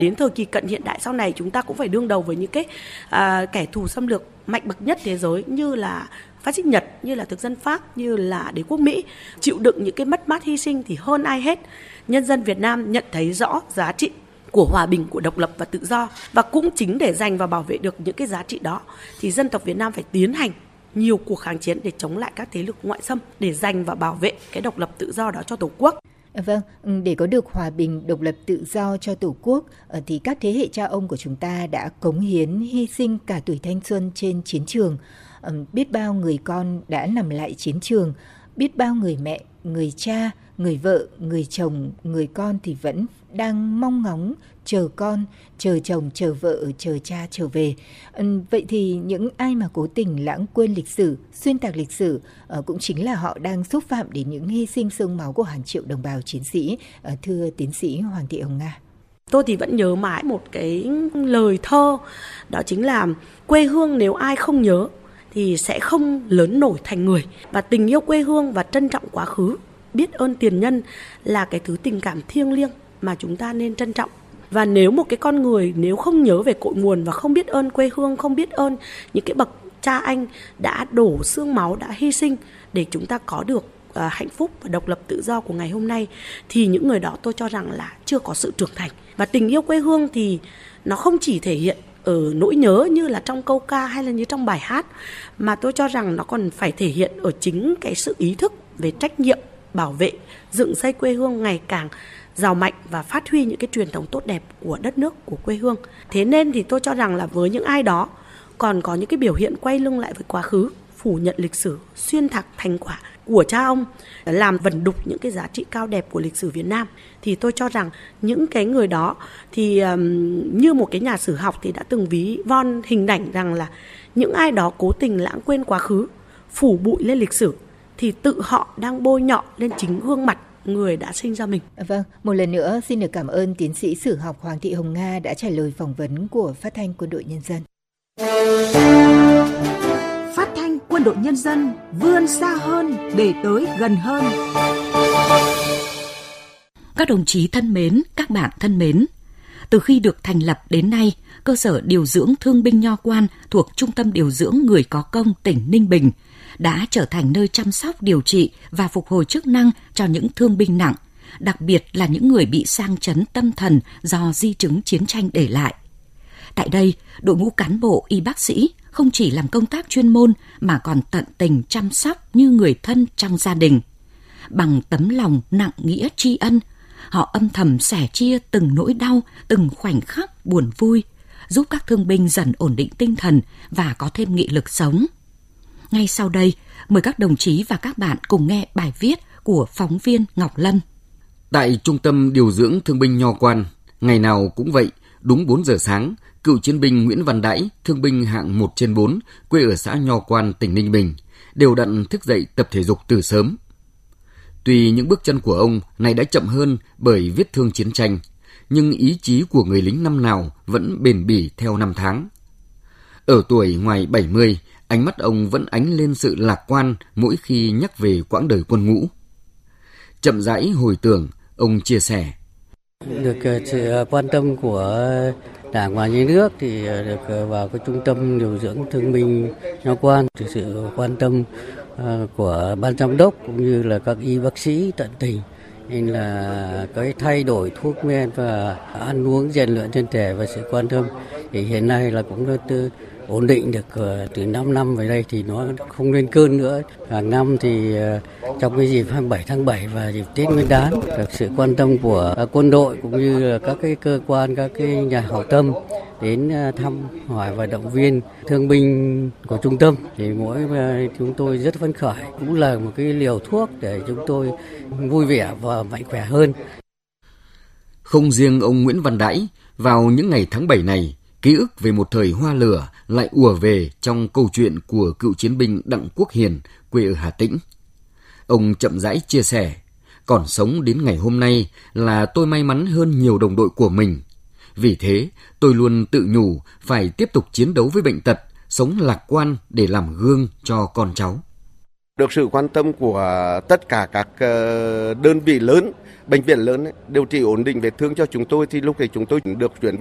Đến thời kỳ cận hiện đại sau này chúng ta cũng phải đương đầu với những cái kẻ thù xâm lược mạnh bậc nhất thế giới như là phát xít Nhật, như là thực dân Pháp, như là đế quốc Mỹ. Chịu đựng những cái mất mát hy sinh thì hơn ai hết, nhân dân Việt Nam nhận thấy rõ giá trị của hòa bình, của độc lập và tự do. Và cũng chính để giành và bảo vệ được những cái giá trị đó thì dân tộc Việt Nam phải tiến hành nhiều cuộc kháng chiến để chống lại các thế lực ngoại xâm, để giành và bảo vệ cái độc lập tự do đó cho Tổ quốc. Vâng, để có được hòa bình, độc lập tự do cho Tổ quốc thì các thế hệ cha ông của chúng ta đã cống hiến, hy sinh cả tuổi thanh xuân trên chiến trường. Biết bao người con đã nằm lại chiến trường, biết bao người mẹ, người cha, người vợ, người chồng, người con thì vẫn đang mong ngóng chờ con, chờ chồng, chờ vợ, chờ cha trở về. Vậy thì những ai mà cố tình lãng quên lịch sử, xuyên tạc lịch sử cũng chính là họ đang xúc phạm đến những hy sinh xương máu của hàng triệu đồng bào chiến sĩ, thưa tiến sĩ Hoàng Thị Hồng Nga. Tôi thì vẫn nhớ mãi một cái lời thơ, đó chính là quê hương nếu ai không nhớ thì sẽ không lớn nổi thành người. Và tình yêu quê hương và trân trọng quá khứ, biết ơn tiền nhân là cái thứ tình cảm thiêng liêng mà chúng ta nên trân trọng. Và nếu một cái con người nếu không nhớ về cội nguồn và không biết ơn quê hương, không biết ơn những cái bậc cha anh đã đổ xương máu, đã hy sinh để chúng ta có được hạnh phúc và độc lập tự do của ngày hôm nay, thì những người đó tôi cho rằng là chưa có sự trưởng thành. Và tình yêu quê hương thì nó không chỉ thể hiện ở nỗi nhớ như là trong câu ca hay là như trong bài hát, mà tôi cho rằng nó còn phải thể hiện ở chính cái sự ý thức về trách nhiệm bảo vệ, dựng xây quê hương ngày càng giàu mạnh và phát huy những cái truyền thống tốt đẹp của đất nước, của quê hương. Thế nên thì tôi cho rằng là với những ai đó còn có những cái biểu hiện quay lưng lại với quá khứ, phủ nhận lịch sử, xuyên tạc thành quả của cha ông, làm vẩn đục những cái giá trị cao đẹp của lịch sử Việt Nam, thì tôi cho rằng những cái người đó thì như một cái nhà sử học thì đã từng ví von hình ảnh rằng là những ai đó cố tình lãng quên quá khứ, phủ bụi lên lịch sử thì tự họ đang bôi nhọ lên chính gương mặt người đã sinh ra mình. Vâng, một lần nữa xin được cảm ơn tiến sĩ sử học Hoàng Thị Hồng Nga đã trả lời phỏng vấn của Phát thanh Quân đội Nhân dân. Phát thanh Quân đội Nhân dân vươn xa hơn để tới gần hơn. Các đồng chí thân mến, các bạn thân mến, từ khi được thành lập đến nay, cơ sở điều dưỡng thương binh Nho Quan thuộc Trung tâm điều dưỡng người có công tỉnh Ninh Bình đã trở thành nơi chăm sóc, điều trị và phục hồi chức năng cho những thương binh nặng, đặc biệt là những người bị sang chấn tâm thần do di chứng chiến tranh để lại. Tại đây, đội ngũ cán bộ y bác sĩ không chỉ làm công tác chuyên môn mà còn tận tình chăm sóc như người thân trong gia đình. Bằng tấm lòng nặng nghĩa tri ân, họ âm thầm sẻ chia từng nỗi đau, từng khoảnh khắc buồn vui, giúp các thương binh dần ổn định tinh thần và có thêm nghị lực sống. Ngay sau đây, mời các đồng chí và các bạn cùng nghe bài viết của phóng viên Ngọc Lâm. Tại Trung tâm điều dưỡng thương binh Nho Quan, ngày nào cũng vậy, đúng 4 giờ sáng, cựu chiến binh Nguyễn Văn Đãi, thương binh hạng 1/4, quê ở xã Nho Quan, tỉnh Ninh Bình, đều đặn thức dậy tập thể dục từ sớm. Tuy những bước chân của ông này đã chậm hơn bởi vết thương chiến tranh, nhưng ý chí của người lính năm nào vẫn bền bỉ theo năm tháng. Ở tuổi ngoài 70, ánh mắt ông vẫn ánh lên sự lạc quan mỗi khi nhắc về quãng đời quân ngũ. Chậm rãi hồi tưởng, ông chia sẻ. Được sự quan tâm của Đảng và Nhà nước thì được vào cái trung tâm điều dưỡng thương binh Nho Quan, được sự quan tâm của ban giám đốc cũng như là các y bác sĩ tận tình, nên là cái thay đổi thuốc men và ăn uống rèn luyện thân thể và sự quan tâm thì hiện nay là cũng ổn định được từ 5 năm về đây thì nó không lên cơn nữa. Hàng năm thì trong cái dịp 27 tháng 7 và dịp Tết Nguyên đán, được sự quan tâm của quân đội cũng như là các cái cơ quan, các cái nhà hảo tâm đến thăm hỏi và động viên thương binh của trung tâm thì chúng tôi rất phấn khởi, cũng là một cái liều thuốc để chúng tôi vui vẻ và mạnh khỏe hơn. Không riêng ông Nguyễn Văn Đãi, vào những ngày tháng 7 này, ký ức về một thời hoa lửa lại ùa về trong câu chuyện của cựu chiến binh Đặng Quốc Hiền, quê ở Hà Tĩnh. Ông chậm rãi chia sẻ, còn sống đến ngày hôm nay là tôi may mắn hơn nhiều đồng đội của mình. Vì thế, tôi luôn tự nhủ phải tiếp tục chiến đấu với bệnh tật, sống lạc quan để làm gương cho con cháu. Được sự quan tâm của tất cả các đơn vị lớn, bệnh viện lớn điều trị ổn định vết thương cho chúng tôi thì lúc này chúng tôi được chuyển